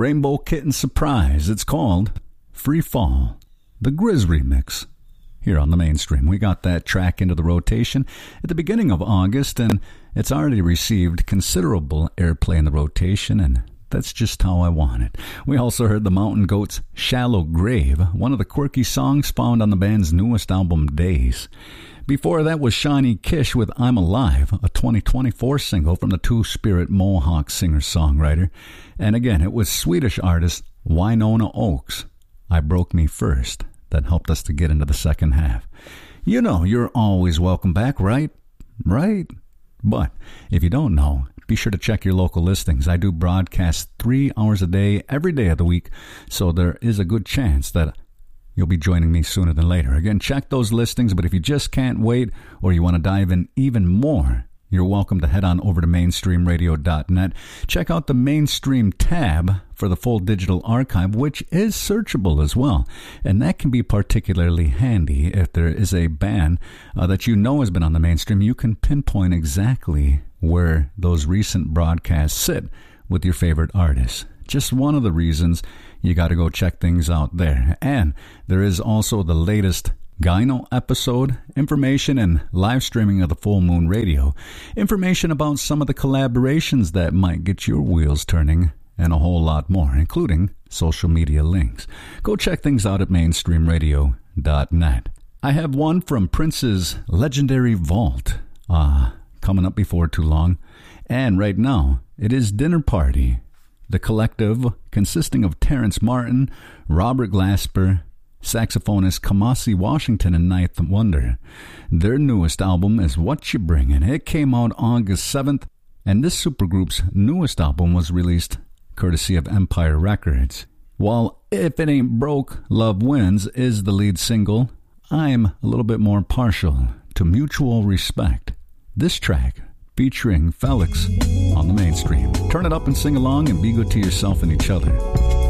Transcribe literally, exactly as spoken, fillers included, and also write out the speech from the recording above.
Rainbow Kitten Surprise. It's called Free Fall, the Grizz remix. Here on the Mainstream, we got that track into the rotation at the beginning of August, and it's already received considerable airplay in the rotation, and that's just how I want it. We also heard the Mountain Goats' Shallow Grave, one of the quirky songs found on the band's newest album, Days. Before that was Shawnee Kish with I'm Alive, a twenty twenty-four single from the Two-Spirit Mohawk singer-songwriter. And again, it was Swedish artist Winona Oaks, I Broke Me First, that helped us to get into the second half. You know, you're always welcome back, right? Right? But if you don't know, be sure to check your local listings. I do broadcast three hours a day, every day of the week, so there is a good chance that you'll be joining me sooner than later. Again, check those listings, but if you just can't wait or you want to dive in even more, you're welcome to head on over to mainstream radio dot net. Check out the Mainstream tab for the full digital archive, which is searchable as well. And that can be particularly handy if there is a band uh, that you know has been on the Mainstream. You can pinpoint exactly where those recent broadcasts sit with your favorite artists. Just one of the reasons you got to go check things out there. And there is also the latest Gyno episode, information and live streaming of the Full Moon Radio, information about some of the collaborations that might get your wheels turning, and a whole lot more, including social media links. Go check things out at mainstream radio dot net. I have one from Prince's Legendary Vault uh, coming up before too long. And right now, it is Dinner Party, the collective consisting of Terrence Martin, Robert Glasper, saxophonist Kamasi Washington, and Ninth Wonder. Their newest album is What You Bringin'. It came out August seventh, and this supergroup's newest album was released courtesy of Empire Records. While If It Ain't Broke, Love Wins is the lead single, I'm a little bit more partial to Mutual Respect. This track featuring Felix on the Mainstream. Turn it up and sing along and be good to yourself and each other.